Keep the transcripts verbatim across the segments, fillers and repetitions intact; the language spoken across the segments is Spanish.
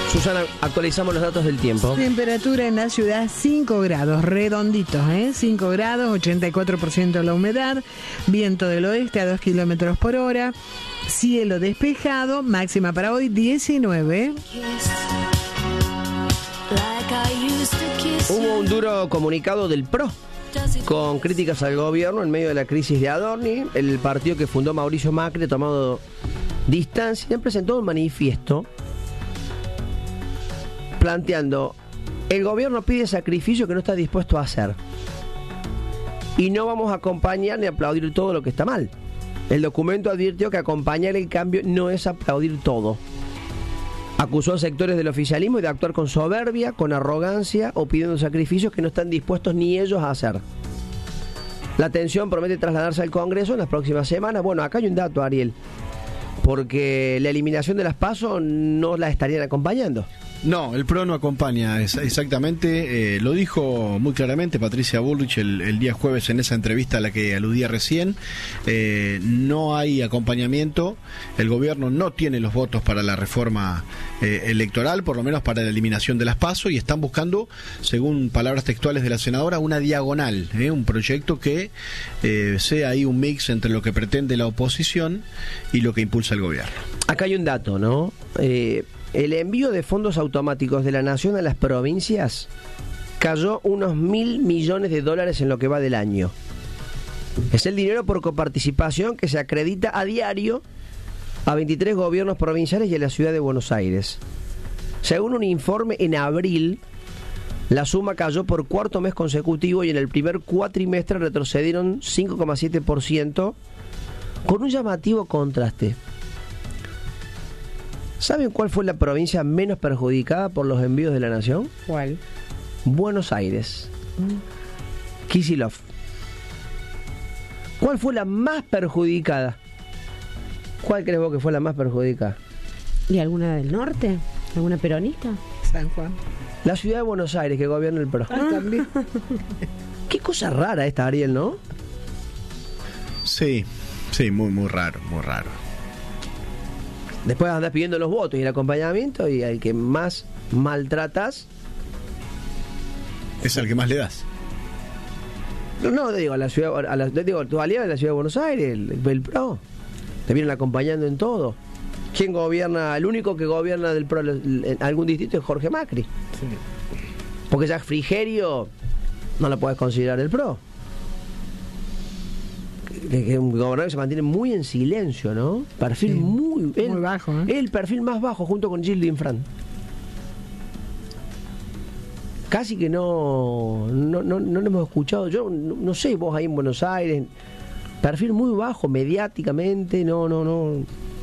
Susana, actualizamos los datos del tiempo. Temperatura en la ciudad cinco grados, redonditos, ¿eh? cinco grados, ochenta y cuatro por ciento la humedad, viento del oeste a dos kilómetros por hora, cielo despejado, máxima para hoy diecinueve. Hubo un duro comunicado del P R O con críticas al gobierno en medio de la crisis de Adorni. El partido que fundó Mauricio Macri ha tomado distancia y presentó un manifiesto planteando: el gobierno pide sacrificio que no está dispuesto a hacer y no vamos a acompañar ni aplaudir todo lo que está mal. El documento advirtió que acompañar el cambio no es aplaudir todo. Acusó a sectores del oficialismo de actuar con soberbia, con arrogancia o pidiendo sacrificios que no están dispuestos ni ellos a hacer. La tensión promete trasladarse al Congreso en las próximas semanas. Bueno, acá hay un dato, Ariel, porque la eliminación de las PASO no la estarían acompañando. No, el P R O no acompaña, es, exactamente, eh, lo dijo muy claramente Patricia Bullrich el, el día jueves en esa entrevista a la que aludía recién. Eh, no hay acompañamiento, el gobierno no tiene los votos para la reforma eh, electoral, por lo menos para la eliminación de las PASO, y están buscando, según palabras textuales de la senadora, una diagonal, eh, un proyecto que eh, sea ahí un mix entre lo que pretende la oposición y lo que impulsa el gobierno. Acá hay un dato, ¿no? Eh... El envío de fondos automáticos de la Nación a las provincias cayó unos mil millones de dólares en lo que va del año. Es el dinero por coparticipación que se acredita a diario a veintitrés gobiernos provinciales y a la ciudad de Buenos Aires. Según un informe, en abril la suma cayó por cuarto mes consecutivo y en el primer cuatrimestre retrocedieron cinco coma siete por ciento con un llamativo contraste. ¿Saben cuál fue la provincia menos perjudicada por los envíos de la Nación? ¿Cuál? Buenos Aires. Mm. Kicillof. ¿Cuál fue la más perjudicada? ¿Cuál crees vos que fue la más perjudicada? ¿Y alguna del norte? ¿Alguna peronista? San Juan. La ciudad de Buenos Aires, que gobierna el P R O. Ah, también. Qué cosa rara esta, Ariel, ¿no? Sí, sí, muy, muy raro, muy raro. Después andás pidiendo los votos y el acompañamiento, y al que más maltratas es al que más le das. No, no, te digo, a la ciudad, a la, te digo, tu aliado de la ciudad de Buenos Aires, el, el P R O. Te vienen acompañando en todo. ¿Quién gobierna? El único que gobierna del P R O en algún distrito es Jorge Macri. Sí. Porque ya Frigerio no lo puedes considerar el P R O. Que, que un gobernador que se mantiene muy en silencio, ¿no? Perfil sí, muy, el, muy bajo, ¿eh? El perfil más bajo junto con Gildo Infran. Casi que no no, no no lo hemos escuchado. Yo no, no sé, vos ahí en Buenos Aires, perfil muy bajo mediáticamente, no, no, no.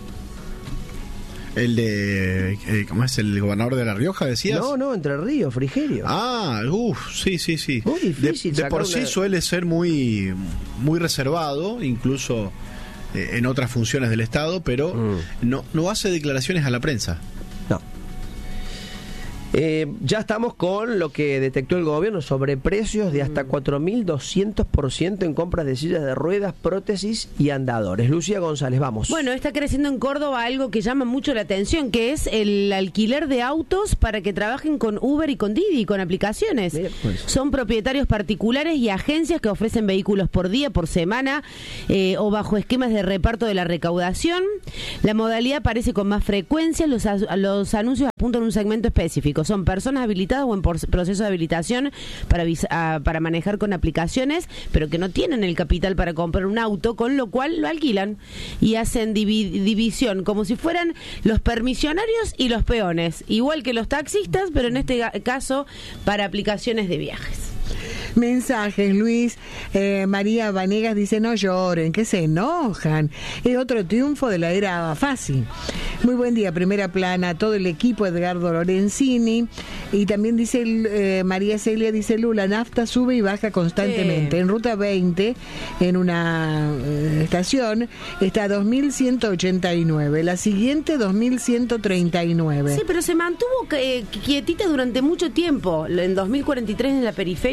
El de, eh, ¿cómo es? ¿El gobernador de La Rioja, decías? No, no, Entre Ríos, Frigerio. Ah, uff, sí, sí, sí. Muy difícil. De, de por sí una... suele ser muy, muy reservado, incluso eh, en otras funciones del Estado, pero mm. no, no hace declaraciones a la prensa. No. Eh, ya estamos con lo que detectó el gobierno sobre precios de hasta cuatro mil doscientos por ciento en compras de sillas de ruedas, prótesis y andadores. Lucía González, vamos. Bueno, está creciendo en Córdoba algo que llama mucho la atención, que es el alquiler de autos para que trabajen con Uber y con Didi, con aplicaciones. Bien, pues. Son propietarios particulares y agencias que ofrecen vehículos por día, por semana, eh, o bajo esquemas de reparto de la recaudación. La modalidad aparece con más frecuencia, los, los anuncios apuntan a un segmento específico. Son personas habilitadas o en proceso de habilitación para, uh, para manejar con aplicaciones, pero que no tienen el capital para comprar un auto, con lo cual lo alquilan y hacen divi- división, como si fueran los permisionarios y los peones, igual que los taxistas, pero en este caso para aplicaciones de viajes. Mensajes, Luis. eh, María Vanegas dice: no lloren, que se enojan. Es otro triunfo de la era fácil. Muy buen día, primera plana, todo el equipo, Edgardo Lorenzini. Y también dice eh, María Celia, dice: Lula, nafta sube y baja constantemente. Sí. En ruta veinte, en una eh, estación, está dos mil ciento ochenta y nueve. La siguiente, dos mil ciento treinta y nueve. Sí, pero se mantuvo eh, quietita durante mucho tiempo. En dos mil cuarenta y tres en la periferia estuvo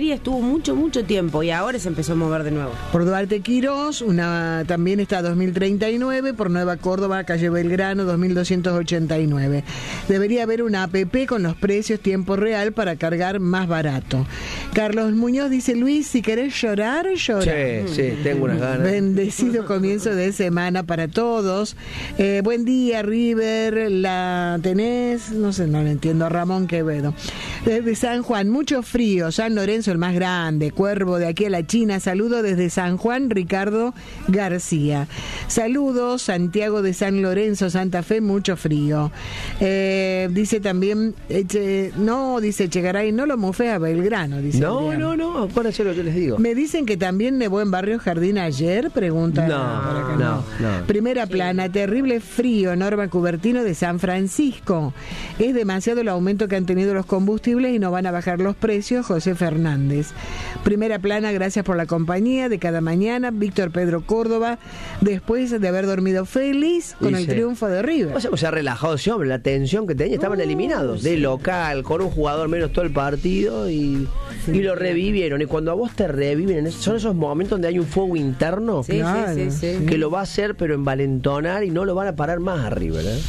mucho, mucho tiempo y ahora se empezó a mover de nuevo. Por Duarte Quirós, una, también está dos mil treinta y nueve, por Nueva Córdoba, calle Belgrano, dos mil doscientos ochenta y nueve. Debería haber una app con los precios tiempo real para cargar más barato. Carlos Muñoz dice, Luis, si querés llorar, llora. Sí, sí, tengo unas ganas. Bendecido comienzo de semana para todos. Eh, buen día, River, la tenés, no sé, no lo entiendo, Ramón Quevedo. Desde San Juan, mucho frío, San Lorenzo el más grande, Cuervo de aquí a la China, saludo desde San Juan, Ricardo García. Saludos, Santiago de San Lorenzo, Santa Fe, mucho frío. Eh, dice también, eche, no, dice Chegaray, no lo mofé a Belgrano, dice. No, Adrián. no, no, acuérdense lo que yo les digo. Me dicen que también nevó en Barrio Jardín ayer, pregunta. No, por acá, no, no. Primera plana, terrible frío, Norma Cubertino de San Francisco. Es demasiado el aumento que han tenido los combustibles y no van a bajar los precios, José Fernández. Primera plana, gracias por la compañía de cada mañana, Víctor Pedro Córdoba, después de haber dormido feliz con Dice, el triunfo de River. O sea, se ha relajado ese hombre, la tensión que tenía, estaban Oh, eliminados, sí. de local, con un jugador menos todo el partido y, Sí. y lo revivieron. Y cuando a vos te reviven, son esos momentos donde hay un fuego interno Sí, Claro, sí, sí, sí. que lo va a hacer, pero envalentonar y no lo van a parar más a River, ¿eh?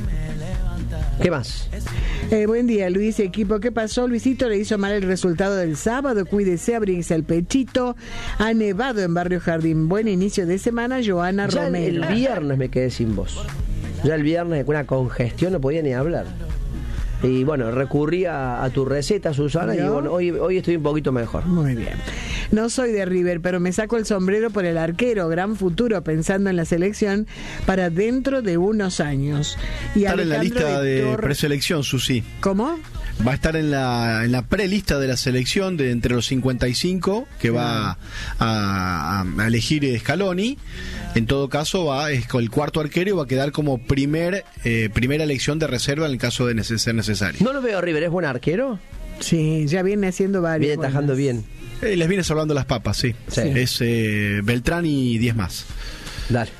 ¿Qué más? Eh, buen día, Luis, equipo. ¿Qué pasó? Luisito le hizo mal el resultado del sábado. Cuídese, abríguese el pechito. Ha nevado en Barrio Jardín. Buen inicio de semana, Joana Ya el, Romero. el viernes me quedé sin voz. Ya el viernes con una congestión no podía ni hablar. Y bueno, recurrí a, a tu receta, Susana, ¿Yo? y bueno, hoy, hoy estoy un poquito mejor. Muy bien. No soy de River, pero me saco el sombrero por el arquero, gran futuro, pensando en la selección para dentro de unos años. Y Estar en la Alejandro lista de Torre- preselección, Susi. ¿Cómo? Va a estar en la, en la prelista de la selección de entre los cincuenta y cinco que va a, a- a elegir Scaloni. En todo caso, va es con el cuarto arquero y va a quedar como primer eh, primera elección de reserva en el caso de neces- ser necesario. No lo veo a River, ¿es buen arquero? Sí, ya viene haciendo varios. Viene tajando buenos. bien. Eh, les viene salvando las papas, sí. Sí. Es eh, Beltrán y diez más. Dale.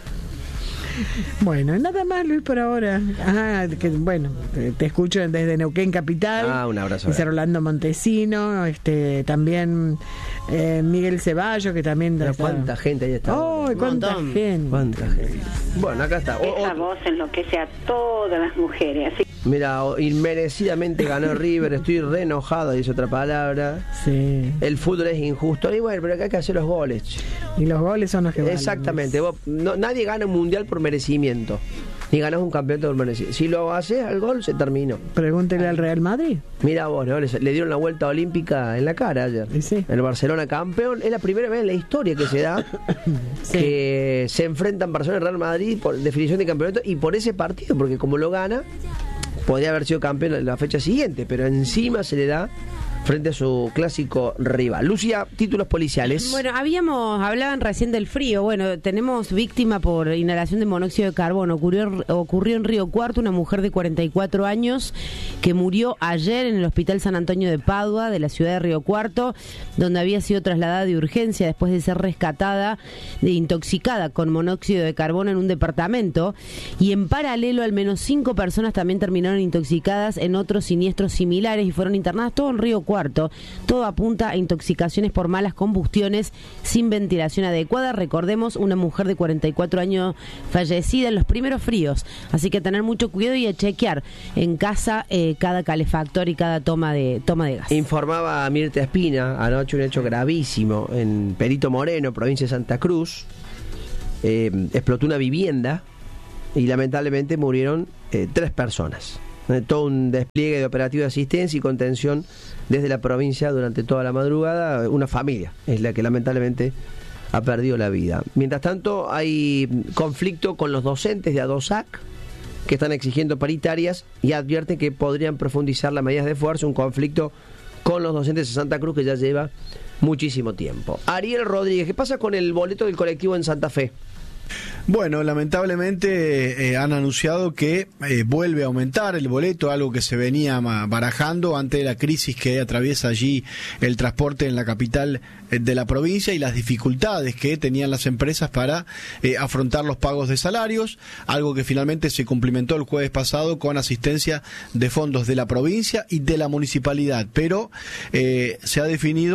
Bueno, nada más, Luis, por ahora. Ah, que, bueno, te, te escucho desde Neuquén Capital. Ah, un abrazo. Dice Rolando Montesino, este, también eh, Miguel Ceballos, que también... Pero está- ¿cuánta gente ahí está? ¡Oh, Un cuánta montón. gente! ¿Cuánta gente? Bueno, acá está. O- Esa otro. voz enloquece a todas las mujeres. Así Mira, o- inmerecidamente ganó River, estoy re enojado, dice otra palabra. Sí. El fútbol es injusto. Y bueno, pero acá hay que hacer los goles. che. Y los goles son los que valen. Exactamente. Vos- no- nadie gana un mundial por merecimiento. Ni ganás un campeonato por merecimiento. Si lo haces al gol, se terminó. Pregúntele al Real Madrid. Mira vos, ¿no? Le, le dieron la vuelta olímpica en la cara ayer. Y sí. El Barcelona campeón. Es la primera vez en la historia que se da Sí. que se enfrentan Barcelona y Real Madrid por definición de campeonato y por ese partido, porque como lo gana, podría haber sido campeón en la fecha siguiente, pero encima se le da frente a su clásico rival. Lucía, títulos policiales. Bueno, habíamos, hablaban recién del frío. Bueno, tenemos víctima por inhalación de monóxido de carbono. Ocurrió, ocurrió en Río Cuarto, una mujer de cuarenta y cuatro años que murió ayer en el Hospital San Antonio de Padua, de la ciudad de Río Cuarto, donde había sido trasladada de urgencia después de ser rescatada, de intoxicada con monóxido de carbono en un departamento. Y en paralelo, al menos cinco personas también terminaron intoxicadas en otros siniestros similares y fueron internadas, todo en Río Cuarto. Todo apunta a intoxicaciones por malas combustiones sin ventilación adecuada. Recordemos, una mujer de cuarenta y cuatro años fallecida en los primeros fríos. Así que a tener mucho cuidado y a chequear en casa eh, cada calefactor y cada toma de toma de gas. Informaba Mirta Espina anoche un hecho gravísimo en Perito Moreno, provincia de Santa Cruz. Eh, explotó una vivienda y lamentablemente murieron eh, tres personas. Eh, todo un despliegue de operativo de asistencia y contención desde la provincia durante toda la madrugada. Una familia es la que lamentablemente ha perdido la vida. Mientras tanto, hay conflicto con los docentes de ADOSAC que están exigiendo paritarias y advierten que podrían profundizar las medidas de fuerza, un conflicto con los docentes de Santa Cruz que ya lleva muchísimo tiempo. Ariel Rodríguez, ¿qué pasa con el boleto del colectivo en Santa Fe? Bueno, lamentablemente eh, han anunciado que eh, vuelve a aumentar el boleto, algo que se venía ma- barajando ante la crisis que atraviesa allí el transporte en la capital eh, de la provincia y las dificultades que tenían las empresas para eh, afrontar los pagos de salarios, algo que finalmente se cumplimentó el jueves pasado con asistencia de fondos de la provincia y de la municipalidad, pero eh, se ha definido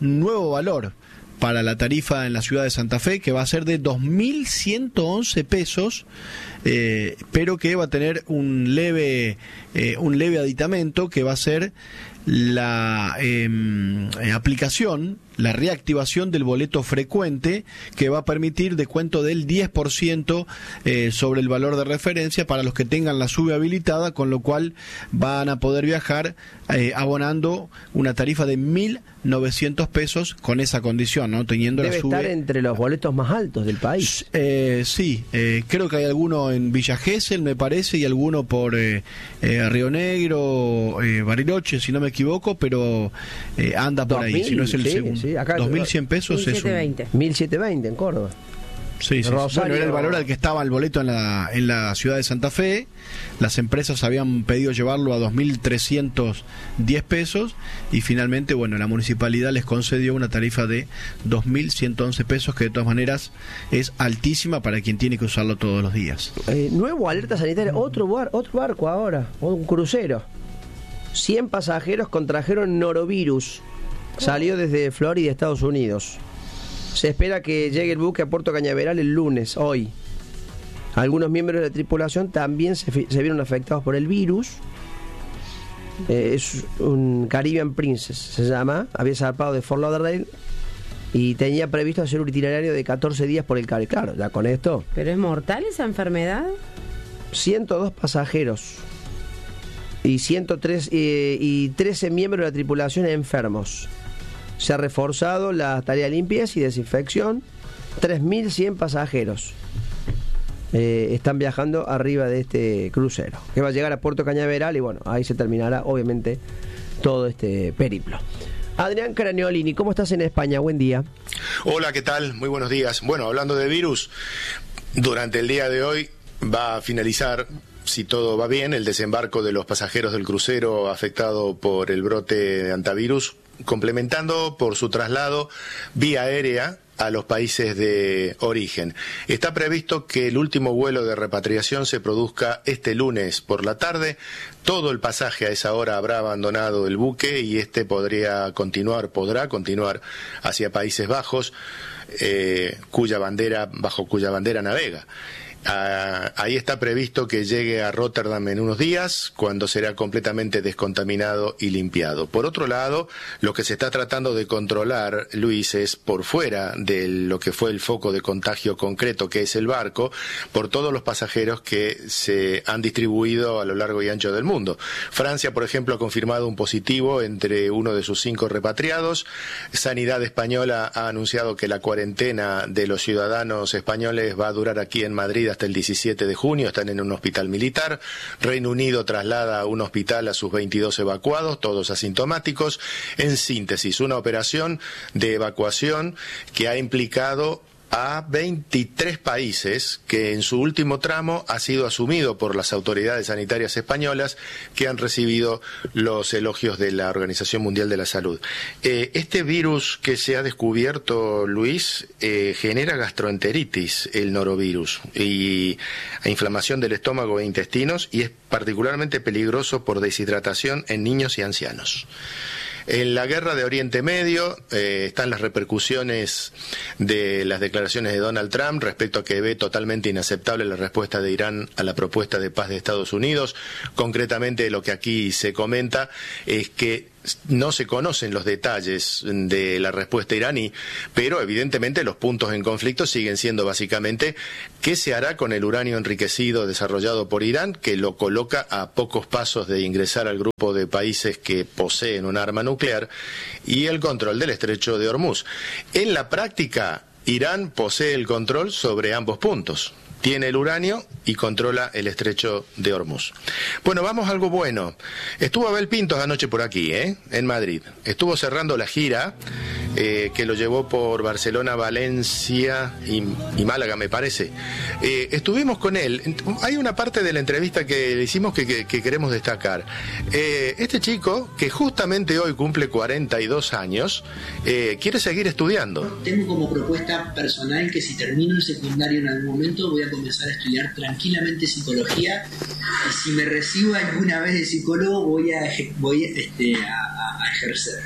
nuevo valor para la tarifa en la ciudad de Santa Fe, que va a ser de dos mil ciento once pesos, eh, pero que va a tener un leve, eh, un leve aditamento, que va a ser la eh, aplicación, la reactivación del boleto frecuente, que va a permitir descuento del diez por ciento eh, sobre el valor de referencia para los que tengan la SUBE habilitada, con lo cual van a poder viajar eh, abonando una tarifa de mil novecientos pesos con esa condición, ¿no? Teniendo Debe la SUBE. estar entre los boletos más altos del país. Eh, sí, eh, creo que hay alguno en Villa Gesell, me parece, y alguno por eh, eh, Río Negro, eh, Bariloche, si no me equivoco, pero eh, anda por ahí, si no es el sí, segundo. sí, acá dos mil cien pesos mil es setecientos un... veinte. mil setecientos veinte en Córdoba. Sí, sí, Rosario- sí. Bueno, era el valor al que estaba el boleto en la, en la ciudad de Santa Fe. Las empresas habían pedido llevarlo a dos mil trescientos diez pesos y finalmente, bueno, la municipalidad les concedió una tarifa de dos mil ciento once pesos, que de todas maneras es altísima para quien tiene que usarlo todos los días. Eh, nuevo alerta sanitaria, otro, bar, otro barco ahora, un crucero. cien pasajeros contrajeron norovirus. Salió desde Florida, Estados Unidos. Se espera que llegue el buque a Puerto Cañaveral el lunes, hoy. Algunos miembros de la tripulación también se, fi- se vieron afectados por el virus. Eh, es un Caribbean Princess, se llama. Había zarpado de Fort Lauderdale y tenía previsto hacer un itinerario de catorce días por el Caribe. Claro, ya con esto, ¿Pero es mortal esa enfermedad? ciento dos pasajeros y ciento tres eh, y trece miembros de la tripulación enfermos. Se ha reforzado la tarea de limpieza y desinfección. tres mil cien pasajeros eh, están viajando arriba de este crucero, que va a llegar a Puerto Cañaveral y bueno, ahí se terminará obviamente todo este periplo. Adrián Craniolini, ¿cómo estás en España? Buen día. Hola, ¿qué tal? Muy buenos días. Bueno, hablando de virus, durante el día de hoy va a finalizar, si todo va bien, el desembarco de los pasajeros del crucero afectado por el brote de antivirus, complementando por su traslado vía aérea a los países de origen. Está previsto que el último vuelo de repatriación se produzca este lunes por la tarde. Todo el pasaje a esa hora habrá abandonado el buque y este podría continuar, podrá continuar hacia Países Bajos, eh, cuya bandera, bajo cuya bandera navega. Ah, ahí está previsto que llegue a Rotterdam en unos días, cuando será completamente descontaminado y limpiado. Por otro lado, lo que se está tratando de controlar, Luis, es por fuera de lo que fue el foco de contagio concreto, que es el barco, por todos los pasajeros que se han distribuido a lo largo y ancho del mundo. Francia, por ejemplo, ha confirmado un positivo entre uno de sus cinco repatriados. Sanidad española ha anunciado que la cuarentena de los ciudadanos españoles va a durar aquí en Madrid hasta el diecisiete de junio, están en un hospital militar. Reino Unido traslada a un hospital a sus veintidós evacuados, todos asintomáticos. En síntesis, una operación de evacuación que ha implicado a veintitrés países, que en su último tramo ha sido asumido por las autoridades sanitarias españolas, que han recibido los elogios de la Organización Mundial de la Salud. Eh, este virus que se ha descubierto, Luis, eh, genera gastroenteritis, el norovirus, y inflamación del estómago e intestinos, y es particularmente peligroso por deshidratación en niños y ancianos. En la guerra de Oriente Medio eh, están las repercusiones de las declaraciones de Donald Trump respecto a que ve totalmente inaceptable la respuesta de Irán a la propuesta de paz de Estados Unidos. Concretamente, lo que aquí se comenta es que no se conocen los detalles de la respuesta iraní, pero evidentemente los puntos en conflicto siguen siendo básicamente qué se hará con el uranio enriquecido desarrollado por Irán, que lo coloca a pocos pasos de ingresar al grupo de países que poseen un arma nuclear, y el control del estrecho de Hormuz. En la práctica, Irán posee el control sobre ambos puntos. Tiene el uranio y controla el estrecho de Hormuz. Bueno, vamos a algo bueno. Estuvo Abel Pintos anoche por aquí, ¿eh? En Madrid. Estuvo cerrando la gira eh, que lo llevó por Barcelona, Valencia y, y Málaga, me parece. Eh, estuvimos con él. Hay una parte de la entrevista que le hicimos que, que, que queremos destacar. Eh, este chico, que justamente hoy cumple cuarenta y dos años, eh, quiere seguir estudiando. Tengo como propuesta personal que si termino el secundario en algún momento voy a comenzar a estudiar tranquilamente psicología, y si me recibo alguna vez de psicólogo voy a voy este, a, a ejercer.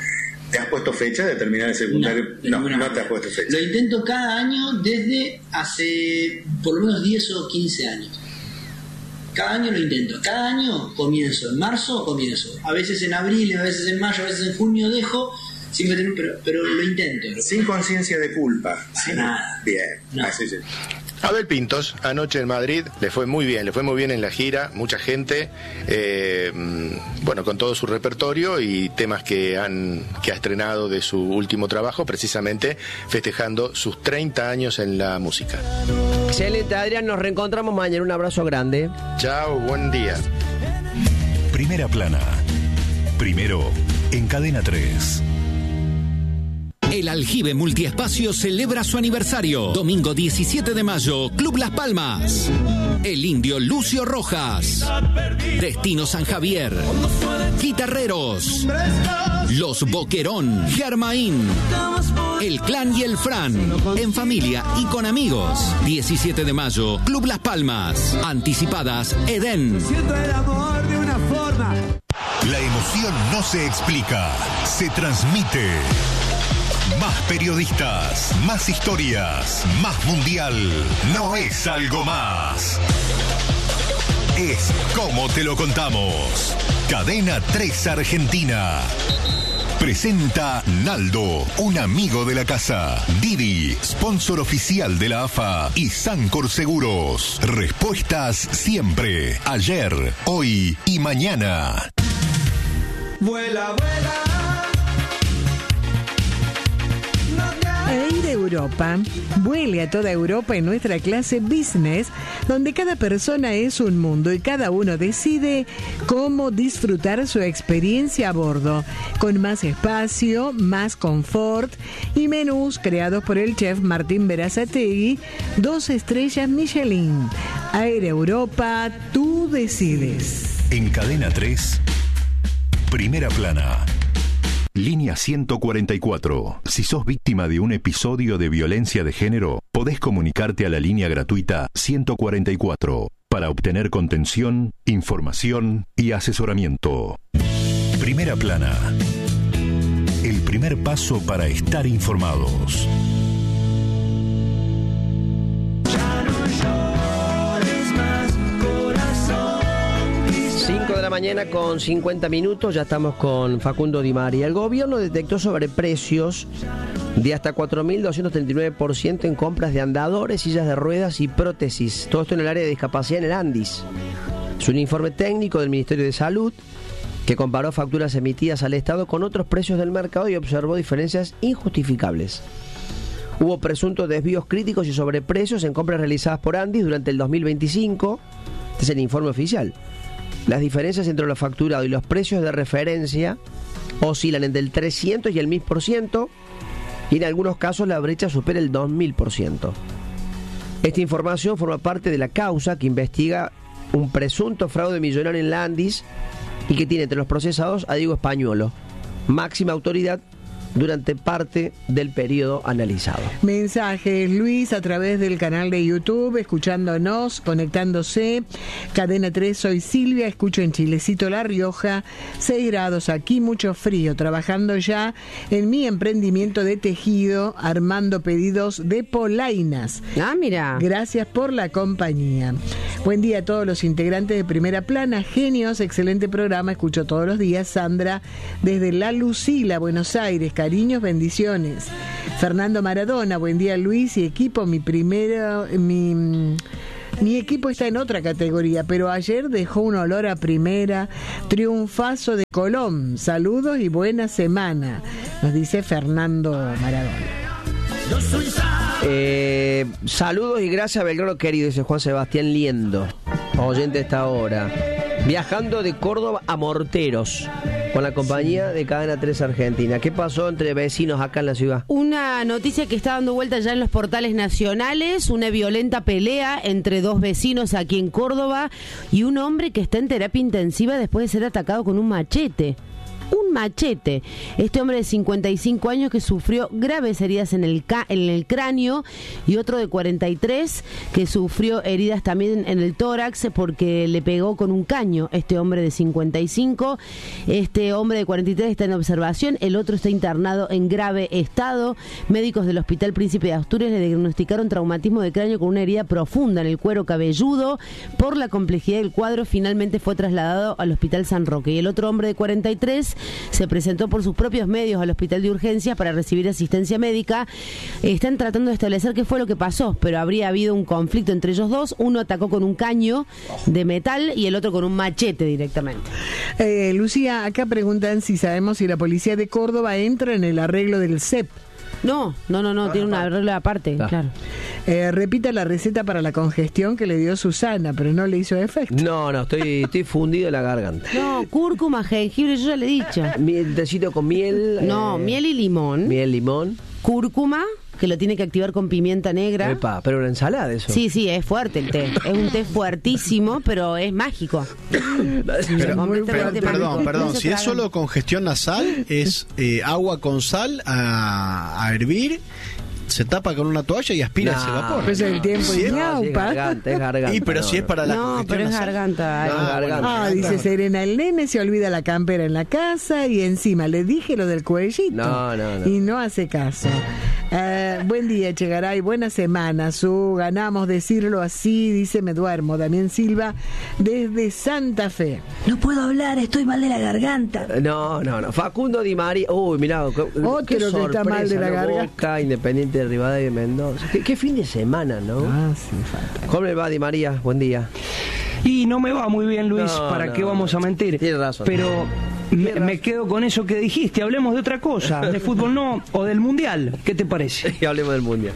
¿Te has puesto fecha de terminar el secundario? No, no, no, no te has puesto fecha. Lo intento cada año desde hace por lo menos diez o quince años. Cada año lo intento. Cada año comienzo. En marzo comienzo. A veces en abril, a veces en mayo, a veces en junio dejo. Siempre tengo, pero, pero lo intento. Sin conciencia de culpa. Sin nada. Bien. No. Así sí. Abel Pintos, anoche en Madrid, le fue muy bien, le fue muy bien en la gira, mucha gente, eh, bueno, con todo su repertorio y temas que, han, que ha estrenado de su último trabajo, precisamente festejando sus treinta años en la música. Excelente, Adrián, nos reencontramos mañana, un abrazo grande. Chao, buen día. Primera plana, primero en Cadena tres. El Aljibe Multiespacio celebra su aniversario. Domingo diecisiete de mayo, Club Las Palmas. El Indio Lucio Rojas. Destino San Javier. Guitarreros. Los Boquerón. Germain. El Clan y el Fran. En familia y con amigos. diecisiete de mayo, Club Las Palmas. Anticipadas, Edén. Siento el amor de una forma. La emoción no se explica, se transmite. Más periodistas, más historias, más mundial. No es algo más. Es como te lo contamos. Cadena tres Argentina. Presenta Naldo, un amigo de la casa. Didi, sponsor oficial de la A F A. Y Sancor Seguros. Respuestas siempre. Ayer, hoy y mañana. Vuela, vuela. Air Europa. Vuele a toda Europa en nuestra clase Business, donde cada persona es un mundo y cada uno decide cómo disfrutar su experiencia a bordo, con más espacio, más confort y menús creados por el chef Martín Berazategui, dos estrellas Michelin. Air Europa, tú decides. En Cadena tres, Primera Plana. Línea ciento cuarenta y cuatro. Si sos víctima de un episodio de violencia de género, podés comunicarte a la línea gratuita ciento cuarenta y cuatro para obtener contención, información y asesoramiento. Primera Plana. El primer paso para estar informados. cinco de la mañana con cincuenta minutos, ya estamos con Facundo Di María. El gobierno detectó sobreprecios de hasta cuatro mil doscientos treinta y nueve por ciento en compras de andadores, sillas de ruedas y prótesis. Todo esto en el área de discapacidad en el Andis. Es un informe técnico del Ministerio de Salud que comparó facturas emitidas al Estado con otros precios del mercado y observó diferencias injustificables. Hubo presuntos desvíos críticos y sobreprecios en compras realizadas por Andis durante el dos mil veinticinco. Este es el informe oficial. Las diferencias entre lo facturado y los precios de referencia oscilan entre el trescientos y el mil por ciento y en algunos casos la brecha supera el dos mil por ciento. Esta información forma parte de la causa que investiga un presunto fraude millonario en la Andis y que tiene entre los procesados a Diego Españolo, máxima autoridad durante parte del periodo analizado. Mensajes, Luis, a través del canal de YouTube, escuchándonos, conectándose. Cadena tres, soy Silvia, escucho en Chilecito, La Rioja, seis grados aquí, mucho frío, trabajando ya en mi emprendimiento de tejido, armando pedidos de polainas. Ah, mira. Gracias por la compañía. Buen día a todos los integrantes de Primera Plana, genios, excelente programa, escucho todos los días. Sandra, desde La Lucila, Buenos Aires, cariños, bendiciones. Fernando Maradona, buen día Luis y equipo, mi primero, mi, mi equipo está en otra categoría, pero ayer dejó un olor a primera, triunfazo de Colón, saludos y buena semana, nos dice Fernando Maradona. Eh, saludos y gracias, Belgrano querido, dice Juan Sebastián Liendo, oyente a esta hora. Viajando de Córdoba a Morteros con la compañía de Cadena tres Argentina. ¿Qué pasó entre vecinos acá en la ciudad? Una noticia que está dando vuelta ya en los portales nacionales, una violenta pelea entre dos vecinos aquí en Córdoba y un hombre que está en terapia intensiva después de ser atacado con un machete. Un machete. Este hombre de cincuenta y cinco años que sufrió graves heridas en el, ca- en el cráneo, y otro de cuarenta y tres que sufrió heridas también en el tórax porque le pegó con un caño. Este hombre de cincuenta y cinco, este hombre de cuarenta y tres está en observación, el otro está internado en grave estado. Médicos del Hospital Príncipe de Asturias le diagnosticaron traumatismo de cráneo con una herida profunda en el cuero cabelludo. Por la complejidad del cuadro, finalmente fue trasladado al Hospital San Roque. Y el otro hombre de cuarenta y tres se presentó por sus propios medios al Hospital de Urgencias para recibir asistencia médica. Están tratando de establecer qué fue lo que pasó, pero habría habido un conflicto entre ellos dos. Uno atacó con un caño de metal y el otro con un machete directamente. Eh, Lucía, acá preguntan si sabemos si la policía de Córdoba entra en el arreglo del C E P. No, no, no, no, tiene una regla aparte, Ah. claro. Eh, repita la receta para la congestión que le dio Susana, pero no le hizo efecto. No, no, estoy, estoy fundido en la garganta. No, cúrcuma, jengibre, yo ya le he dicho. Miel, tecito con miel. No, eh, miel y limón. Miel, limón. Cúrcuma, que lo tiene que activar con pimienta negra. Epa, pero una ensalada eso. Sí, sí, es fuerte el té. Es un té fuertísimo, pero es mágico. Pero, Completamente pero, mágico. perdón, perdón, No se si es tragan. solo congestión nasal, es eh, agua con sal a, a hervir, se tapa con una toalla y aspira No, ese vapor. Pues el tiempo Si y es- No, si es ñaupa. garganta, es garganta. Y pero si es para la No, congestión pero es nasal. garganta. No, ay. garganta. Ah, dice Serena, el nene se olvida la campera en la casa y encima le dije lo del cuellito. No, no, no. Y no hace caso. Eh, buen día, Chegaray, buena semana. Su ganamos decirlo así, dice me duermo. Damián Silva, desde Santa Fe. No puedo hablar, estoy mal de la garganta. No, no, no. Facundo Di María. Uy, mirá. qué- Otro qué que está mal de la sorpresa, ¿no? garganta. Boca, Independiente de Rivadavia y Mendoza. ¿Qué, qué fin de semana, ¿no? Ah, sí, falta. ¿Cómo le va, Di María? Buen día. Y no me va muy bien, Luis, No, ¿para no, qué vamos a mentir? Tiene razón. Pero me, me quedo con eso que dijiste, hablemos de otra cosa, de fútbol no, o del Mundial, ¿qué te parece? Y hablemos del Mundial.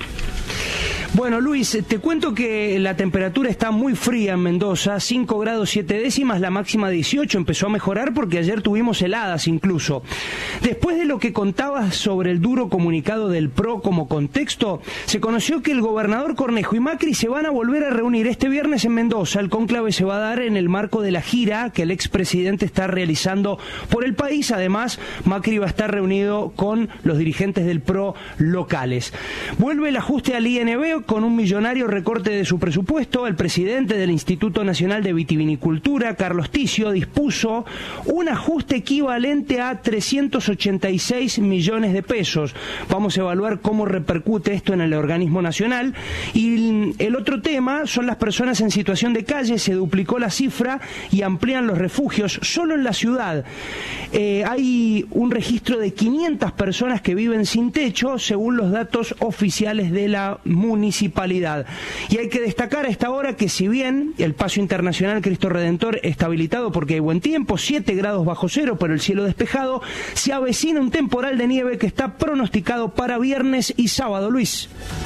Bueno, Luis, te cuento que la temperatura está muy fría en Mendoza, cinco grados siete décimas, la máxima dieciocho, empezó a mejorar porque ayer tuvimos heladas incluso. Después de lo que contabas sobre el duro comunicado del P R O como contexto, se conoció que el gobernador Cornejo y Macri se van a volver a reunir este viernes en Mendoza. El cónclave se va a dar en el marco de la gira que el expresidente está realizando por el país. Además, Macri va a estar reunido con los dirigentes del P R O locales. Vuelve el ajuste al I N B con un millonario recorte de su presupuesto. El presidente del Instituto Nacional de Vitivinicultura, Carlos Ticio, dispuso un ajuste equivalente a trescientos ochenta y seis millones de pesos. Vamos a evaluar cómo repercute esto en el organismo nacional. Y el otro tema son las personas en situación de calle. Se duplicó la cifra y amplían los refugios solo en la ciudad. Eh, hay un registro de quinientas personas que viven sin techo, según los datos oficiales de la municipalidad. Y hay que destacar a esta hora que si bien el paso internacional Cristo Redentor está habilitado porque hay buen tiempo, siete grados bajo cero, pero el cielo despejado, se avecina un temporal de nieve que está pronosticado para viernes y sábado. Luis.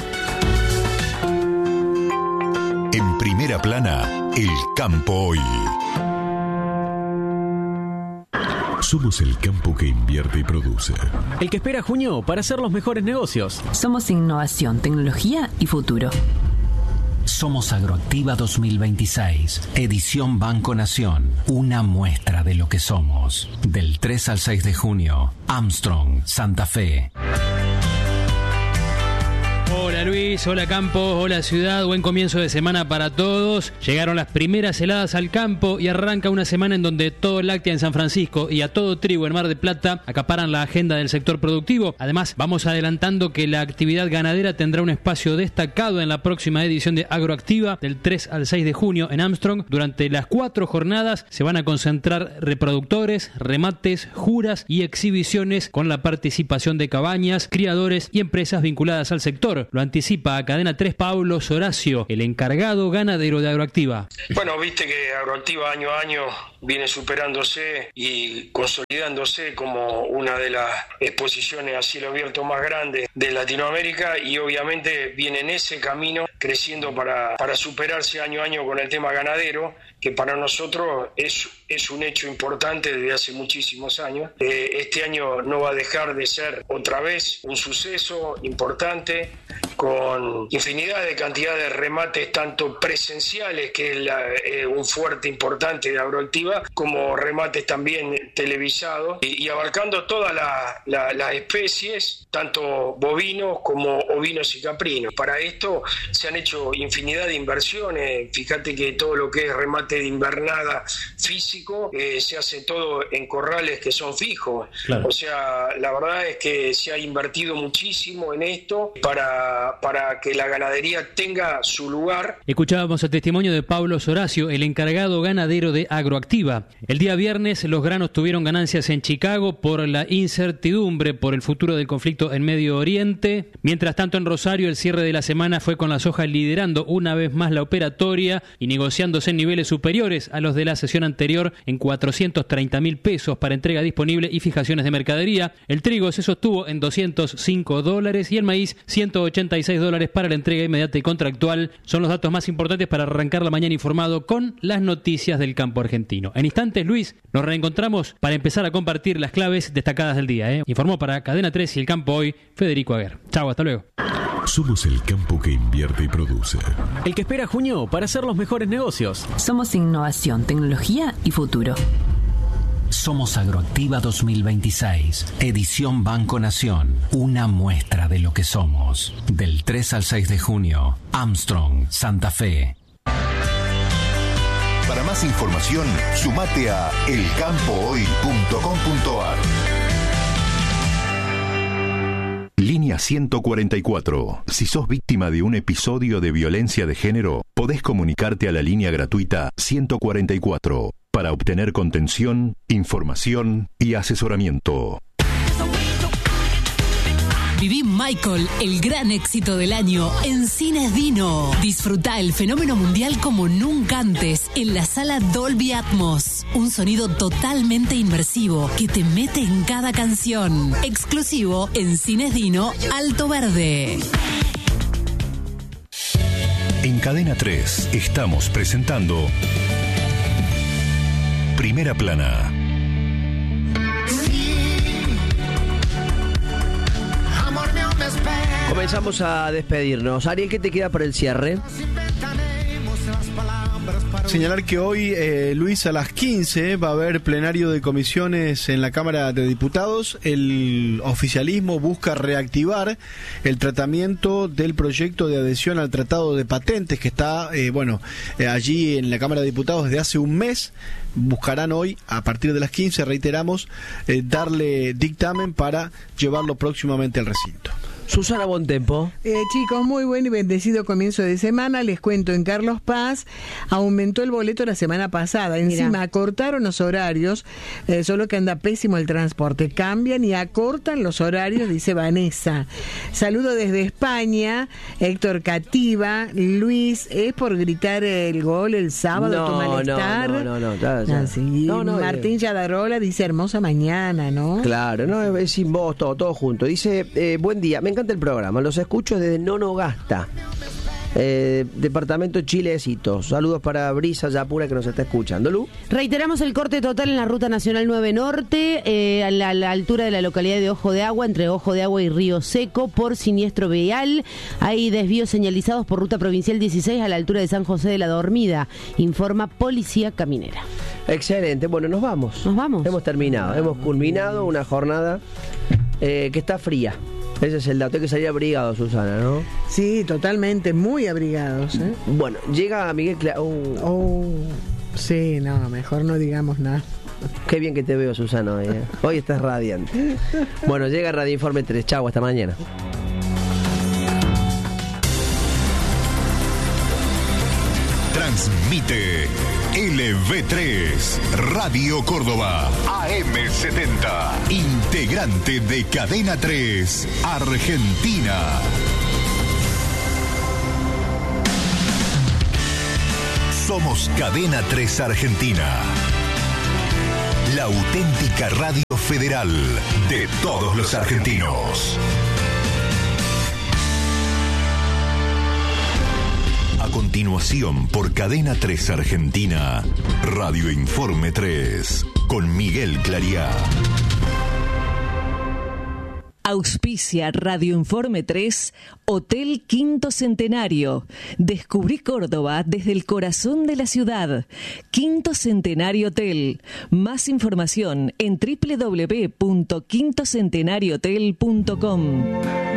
En primera plana, el campo hoy. Somos el campo que invierte y produce. El que espera junio para hacer los mejores negocios. Somos innovación, tecnología y futuro. Somos Agroactiva dos mil veintiséis, edición Banco Nación, una muestra de lo que somos. Del tres al seis de junio, Armstrong, Santa Fe. Hola Luis, hola Campo, hola Ciudad, buen comienzo de semana para todos. Llegaron las primeras heladas al campo y arranca una semana en donde todo láctea en San Francisco y a todo trigo en Mar del Plata acaparan la agenda del sector productivo. Además, vamos adelantando que la actividad ganadera tendrá un espacio destacado en la próxima edición de Agroactiva del tres al seis de junio en Armstrong. Durante las cuatro jornadas se van a concentrar reproductores, remates, juras y exhibiciones con la participación de cabañas, criadores y empresas vinculadas al sector. Lo anticipa a Cadena tres Pablo Horacio, el encargado ganadero de Agroactiva. Bueno, viste que Agroactiva año a año viene superándose y consolidándose como una de las exposiciones a cielo abierto más grandes de Latinoamérica y obviamente viene en ese camino creciendo para, para superarse año a año con el tema ganadero, que para nosotros es, es un hecho importante desde hace muchísimos años. Eh, este año no va a dejar de ser otra vez un suceso importante con infinidad de cantidad de remates, tanto presenciales, que es la, eh, un fuerte importante de Agroactiva, como remates también televisados, y, y abarcando todas la, la, las especies, tanto bovinos como ovinos y caprinos. Para esto se han hecho infinidad de inversiones. Fíjate que todo lo que es remate de invernada físico eh, se hace todo en corrales que son fijos. Claro. O sea, la verdad es que se ha invertido muchísimo en esto para, para que la ganadería tenga su lugar. Escuchábamos el testimonio de Pablo Soracio, el encargado ganadero de Agroactiva. El día viernes los granos tuvieron ganancias en Chicago por la incertidumbre por el futuro del conflicto en Medio Oriente. Mientras tanto, en Rosario el cierre de la semana fue con la soja liderando una vez más la operatoria y negociándose en niveles superiores a los de la sesión anterior en cuatrocientos treinta mil pesos para entrega disponible y fijaciones de mercadería. El trigo se sostuvo en doscientos cinco dólares y el maíz ciento ochenta y seis dólares para la entrega inmediata y contractual. Son los datos más importantes para arrancar la mañana informado con las noticias del campo argentino. En instantes, Luis, nos reencontramos para empezar a compartir las claves destacadas del día. ¿eh? Informó para Cadena tres y El Campo Hoy, Federico Aguer. Chau, hasta luego. Somos el campo que invierte y produce. El que espera junio para hacer los mejores negocios. Somos innovación, tecnología y futuro. Somos Agroactiva dos mil veintiséis, edición Banco Nación, una muestra de lo que somos. Del tres al seis de junio, Armstrong, Santa Fe. Para más información, sumate a el campo hoy punto com punto a r. Línea ciento cuarenta y cuatro. Si sos víctima de un episodio de violencia de género, podés comunicarte a la línea gratuita ciento cuarenta y cuatro para obtener contención, información y asesoramiento. Viví Michael, el gran éxito del año, en Cines Dino. Disfruta el fenómeno mundial como nunca antes en la sala Dolby Atmos. Un sonido totalmente inmersivo que te mete en cada canción. Exclusivo en Cines Dino, Alto Verde. En Cadena tres estamos presentando Primera Plana. Comenzamos a despedirnos. Ariel, ¿qué te queda para el cierre? Señalar que hoy, eh, Luis, a las quince va a haber plenario de comisiones en la Cámara de Diputados. El oficialismo busca reactivar el tratamiento del proyecto de adhesión al Tratado de Patentes que está, eh, bueno, eh, allí en la Cámara de Diputados desde hace un mes. Buscarán hoy, a partir de las quince, reiteramos, eh, darle dictamen para llevarlo próximamente al recinto. Susana Bontempo. Eh, chicos, muy buen y bendecido comienzo de semana. Les cuento, en Carlos Paz aumentó el boleto la semana pasada. Encima Mirá. acortaron los horarios, eh, solo que anda pésimo el transporte. Cambian y acortan los horarios, dice Vanessa. Saludo desde España, Héctor Cativa. Luis, ¿es por gritar el gol el sábado no, tu malestar? No, no, no, no. Ah, sí. no, no Martín eh. Yadarola dice hermosa mañana, ¿no? Claro, no, es sin vos, todo, todo junto. Dice, eh, buen día, me encanta el programa, los escucho desde Nonogasta, eh, departamento Chilecito. Saludos para Brisa Yapura que nos está escuchando. Lu. Reiteramos el corte total en la Ruta Nacional nueve Norte, eh, a, la, a la altura de la localidad de Ojo de Agua, entre Ojo de Agua y Río Seco, por siniestro vial. Hay desvíos señalizados por Ruta Provincial dieciséis a la altura de San José de la Dormida, informa Policía Caminera. Excelente, bueno, nos vamos. Nos vamos. Hemos terminado, hemos culminado una jornada eh, que está fría. Ese es el dato, hay que salir abrigado, Susana, ¿no? Sí, totalmente, muy abrigados, ¿eh? Bueno, llega Miguel Cla... Oh. oh, sí, no, mejor no digamos nada. Qué bien que te veo, Susana, hoy, ¿eh? Hoy estás radiante. Bueno, llega Radio Informe tres. Chau, hasta mañana. Transmite L V tres, Radio Córdoba, A M setenta, integrante de Cadena tres, Argentina. Somos Cadena tres Argentina, la auténtica radio federal de todos los argentinos. A continuación, por Cadena tres Argentina, Radio Informe tres, con Miguel Clariá. Auspicia Radio Informe tres, Hotel Quinto Centenario. Descubrí Córdoba desde el corazón de la ciudad. Quinto Centenario Hotel. Más información en doble u doble u doble u punto quinto centenario hotel punto com.